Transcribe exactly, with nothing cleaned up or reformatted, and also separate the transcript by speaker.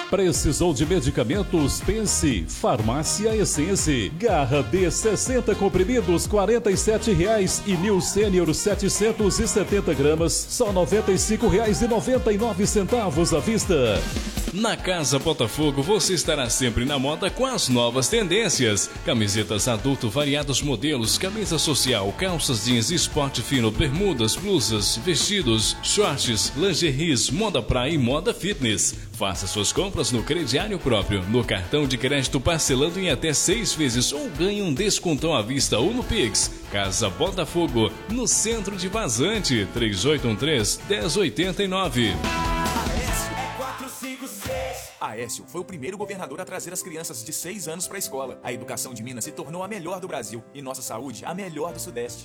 Speaker 1: Precisou de medicamentos? Pense. Farmácia Essence. Garra D sessenta comprimidos, quarenta e sete reais, e New Senior setecentos e setenta gramas, só noventa e cinco reais e noventa e nove centavos à vista.
Speaker 2: Na Casa Botafogo você estará sempre na moda com as novas tendências. Camisetas adulto, variados modelos, camisa social, calças jeans, esporte fino, bermudas, blusas, vestidos, shorts, lingeries, moda praia e moda fitness. Faça suas compras no crediário próprio, no cartão de crédito parcelando em até seis vezes ou ganhe um descontão à vista ou no Pix. Casa Botafogo, no centro de Vazante, três oito um três, um zero oito nove.
Speaker 3: Aécio foi o primeiro governador a trazer as crianças de seis anos para a escola. A educação de Minas se tornou a melhor do Brasil e nossa saúde a melhor do Sudeste.